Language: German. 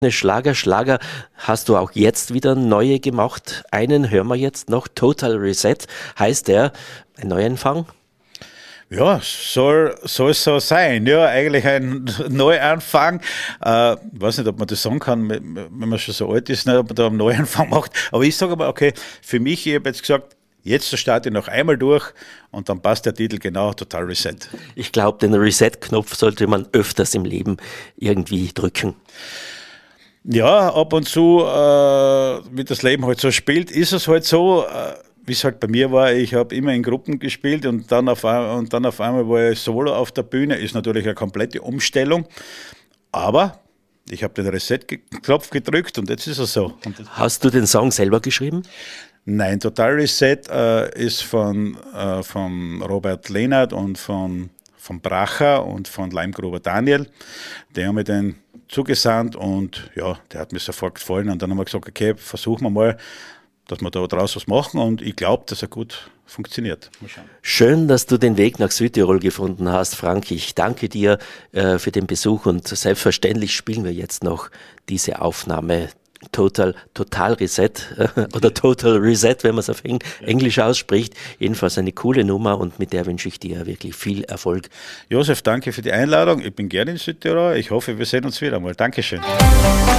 Schlager hast du auch jetzt wieder neue gemacht. Einen hören wir jetzt noch. Total Reset heißt der. Ein Neuanfang? Ja, soll so sein. Ja, eigentlich ein Neuanfang. Weiß nicht, ob man das sagen kann, wenn man schon so alt ist, nicht, ob man da einen Neuanfang macht. Aber ich sage mal, okay, für mich, ich habe jetzt gesagt, jetzt starte ich noch einmal durch und dann passt der Titel genau, Total Reset. Ich glaube, den Reset-Knopf sollte man öfters im Leben irgendwie drücken. Ja, ab und zu, wie das Leben halt so spielt, ist es halt so, wie es halt bei mir war, ich habe immer in Gruppen gespielt und dann auf einmal war ich solo auf der Bühne, ist natürlich eine komplette Umstellung, aber ich habe den Reset-Knopf gedrückt und jetzt ist es so. Hast du den Song selber geschrieben? Nein, Total Reset ist von Robert Lehnert und von Bracher und von Leimgruber Daniel. Die haben mir den zugesandt und ja, der hat mir sofort gefallen. Und dann haben wir gesagt, okay, versuchen wir mal, dass wir da draus was machen. Und ich glaube, dass er gut funktioniert. Schön, dass du den Weg nach Südtirol gefunden hast, Frank. Ich danke dir für den Besuch und selbstverständlich spielen wir jetzt noch diese Aufnahme Total Reset oder Total Reset, wenn man es auf Englisch ausspricht. Jedenfalls eine coole Nummer und mit der wünsche ich dir wirklich viel Erfolg. Josef, danke für die Einladung. Ich bin gerne in Südtirol. Ich hoffe, wir sehen uns wieder mal. Dankeschön.